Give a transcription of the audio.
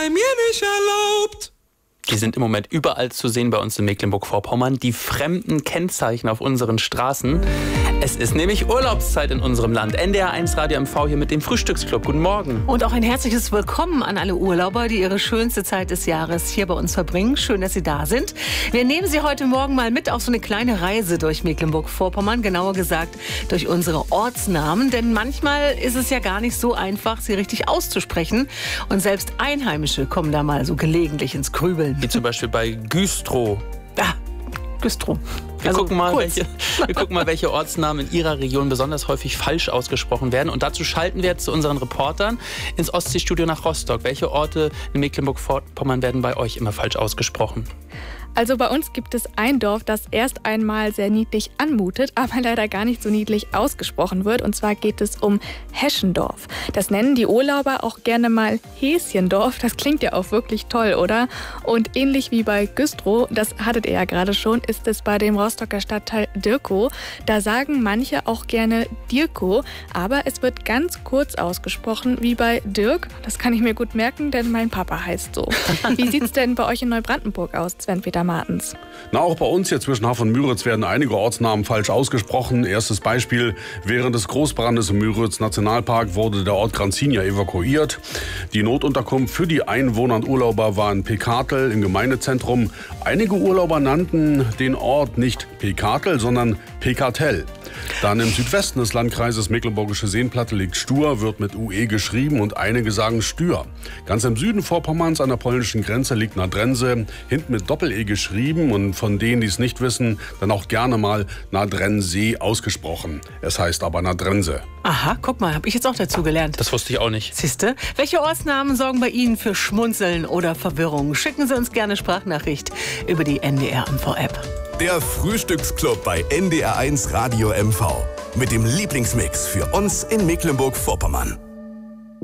Bei mir nicht erlaubt. Die sind im Moment überall zu sehen bei uns in Mecklenburg-Vorpommern. Die fremden Kennzeichen auf unseren Straßen. Es ist nämlich Urlaubszeit in unserem Land. NDR 1 Radio MV hier mit dem Frühstücksclub. Guten Morgen. Und auch ein herzliches Willkommen an alle Urlauber, die ihre schönste Zeit des Jahres hier bei uns verbringen. Schön, dass Sie da sind. Wir nehmen Sie heute Morgen mal mit auf so eine kleine Reise durch Mecklenburg-Vorpommern. Genauer gesagt durch unsere Ortsnamen. Denn manchmal ist es ja gar nicht so einfach, sie richtig auszusprechen. Und selbst Einheimische kommen da mal so gelegentlich ins Grübeln. Wie zum Beispiel bei Güstrow. Ah, Güstrow. Wir gucken mal, welche Ortsnamen in Ihrer Region besonders häufig falsch ausgesprochen werden. Und dazu schalten wir jetzt zu unseren Reportern ins Ostseestudio nach Rostock. Welche Orte in Mecklenburg-Vorpommern werden bei euch immer falsch ausgesprochen? Also bei uns gibt es ein Dorf, das erst einmal sehr niedlich anmutet, aber leider gar nicht so niedlich ausgesprochen wird. Und zwar geht es um Heschendorf. Das nennen die Urlauber auch gerne mal Häschendorf. Das klingt ja auch wirklich toll, oder? Und ähnlich wie bei Güstrow, das hattet ihr ja gerade schon, ist es bei dem Rostocker Stadtteil Dirkow. Da sagen manche auch gerne Dirkow, aber es wird ganz kurz ausgesprochen wie bei Dirk. Das kann ich mir gut merken, denn mein Papa heißt so. Wie sieht es denn bei euch in Neubrandenburg aus, Sven-Peter Martens? Na, auch bei uns hier zwischen Haff und Müritz werden einige Ortsnamen falsch ausgesprochen. Erstes Beispiel: Während des Großbrandes im Müritz-Nationalpark wurde der Ort Granzinia evakuiert. Die Notunterkunft für die Einwohner und Urlauber war in Pekatel im Gemeindezentrum. Einige Urlauber nannten den Ort nicht Pekatel, sondern Pekatel. Dann im Südwesten des Landkreises Mecklenburgische Seenplatte liegt Stur, wird mit UE geschrieben und einige sagen Stür. Ganz im Süden Vorpommerns an der polnischen Grenze liegt Nadrense, hinten mit Doppel-E geschrieben und von denen, die es nicht wissen, dann auch gerne mal Nadrensee ausgesprochen. Es heißt aber Nadrense. Aha, guck mal, habe ich jetzt auch dazu gelernt. Das wusste ich auch nicht. Siehste? Welche Ortsnamen sorgen bei Ihnen für Schmunzeln oder Verwirrung? Schicken Sie uns gerne Sprachnachricht über die NDR MV-App. Der Frühstücksclub bei NDR 1 Radio MV. Mit dem Lieblingsmix für uns in Mecklenburg-Vorpommern.